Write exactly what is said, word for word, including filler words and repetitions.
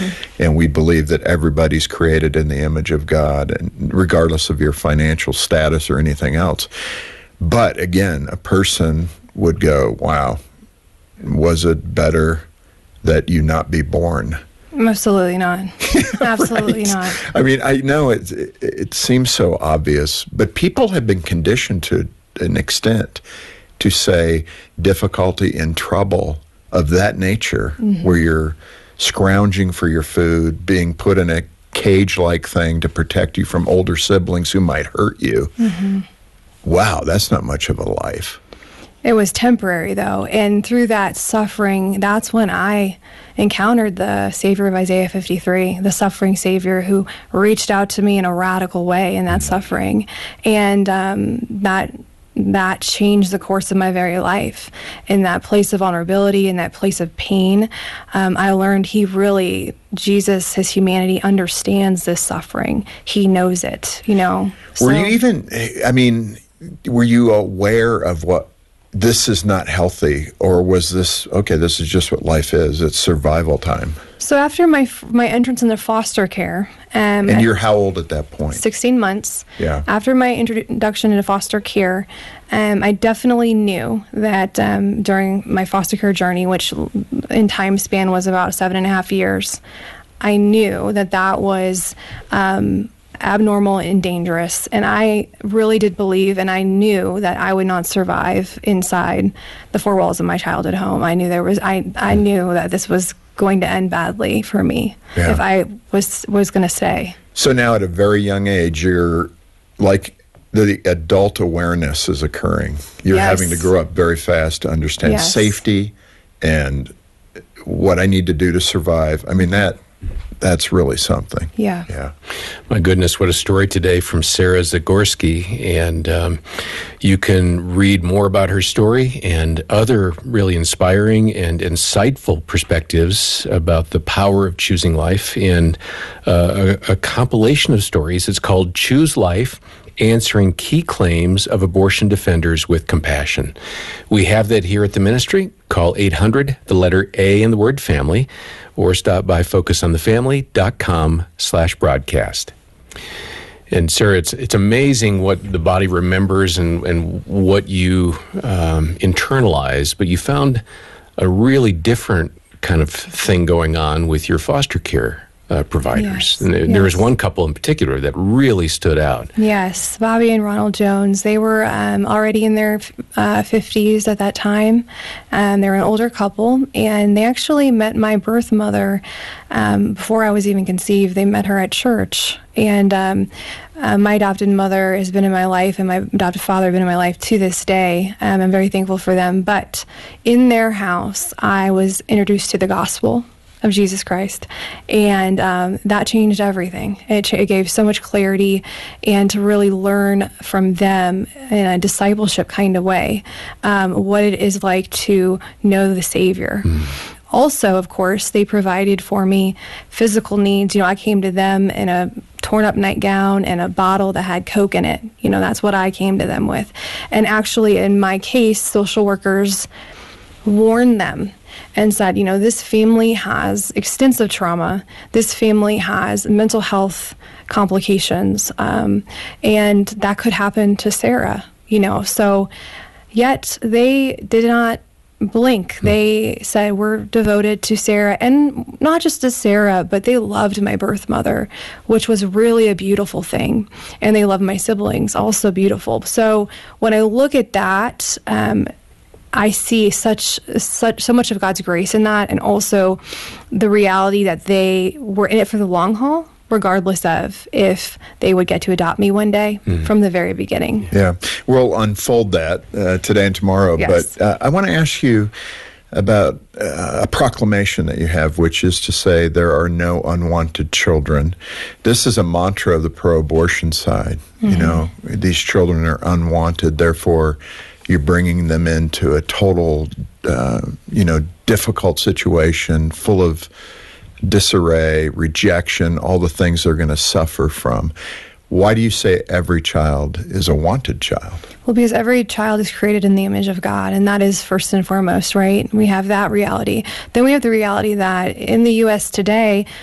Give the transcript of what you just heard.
Mm-hmm. And we believe that everybody's created in the image of God, and regardless of your financial status or anything else. But again, a person would go, wow, was it better that you not be born? Absolutely not. Absolutely Right? not. I mean, I know it, it, it seems so obvious, but people have been conditioned to an extent to say difficulty and trouble of that nature, mm-hmm. where you're scrounging for your food, being put in a cage-like thing to protect you from older siblings who might hurt you. Mm-hmm. Wow, that's not much of a life. It was temporary, though, and through that suffering, that's when I encountered the Savior of Isaiah fifty-three, the suffering Savior who reached out to me in a radical way in that suffering, and um, that that changed the course of my very life. In that place of vulnerability, in that place of pain, um, I learned he really, Jesus, his humanity, understands this suffering. He knows it, you know. Were So, you even, I mean, were you aware of what, this is not healthy, or was this, okay, this is just what life is, it's survival time? So after my my entrance into foster care, um, and you're how old at that point? sixteen months. Yeah. After my introduction into foster care, um, I definitely knew that um, during my foster care journey, which in time span was about seven and a half years, I knew that that was um, abnormal and dangerous, and I really did believe, and I knew that I would not survive inside the four walls of my childhood home. I knew there was, I, I knew that this was going to end badly for me yeah. if I was was going to stay. So now, at a very young age, you're like the adult awareness is occurring. You're yes. having to grow up very fast to understand yes. safety and what I need to do to survive. I mean, that. That's really something. Yeah. Yeah. My goodness, what a story today from Sarah Zagorski. And um, you can read more about her story and other really inspiring and insightful perspectives about the power of choosing life in uh, a, a compilation of stories. It's called Choose Life: Answering Key Claims of Abortion Defenders with Compassion. We have that here at the ministry. Call eight hundred, the letter A in the word family, or stop by focusonthefamily.com slash broadcast. And Sarah, it's it's amazing what the body remembers and, and what you um, internalize, but you found a really different kind of thing going on with your foster care Uh, providers. Yes, and there, yes. there was one couple in particular that really stood out. Yes, Bobby and Ronald Jones. They were um, already in their uh, fifties at that time. Um, they were an older couple, and they actually met my birth mother um, before I was even conceived. They met her at church, and um, uh, my adopted mother has been in my life, and my adopted father have been in my life to this day. Um, I'm very thankful for them. But in their house, I was introduced to the gospel of Jesus Christ, and um, that changed everything. It, ch- it gave so much clarity, and to really learn from them in a discipleship kind of way um, what it is like to know the Savior. Mm. Also, of course, they provided for me physical needs. You know, I came to them in a torn up nightgown and a bottle that had Coke in it. You know, that's what I came to them with. And actually, in my case, social workers warned them and said, you know, this family has extensive trauma. This family has mental health complications, um, and that could happen to Sarah, you know. So yet they did not blink. They said, we're devoted to Sarah, and not just to Sarah, but they loved my birth mother, which was really a beautiful thing. And they loved my siblings, also beautiful. So when I look at that, um, I see such such so much of God's grace in that, and also the reality that they were in it for the long haul, regardless of if they would get to adopt me one day mm. from the very beginning. Yeah, we'll unfold that uh, today and tomorrow, yes. but uh, I want to ask you about uh, a proclamation that you have, which is to say there are no unwanted children. This is a mantra of the pro-abortion side. Mm-hmm. You know, these children are unwanted, therefore you're bringing them into a total, uh, you know, difficult situation, full of disarray, rejection, all the things they're going to suffer from. Why do you say every child is a wanted child? Well, because every child is created in the image of God, and that is first and foremost, right? We have that reality. Then we have the reality that in the U S today,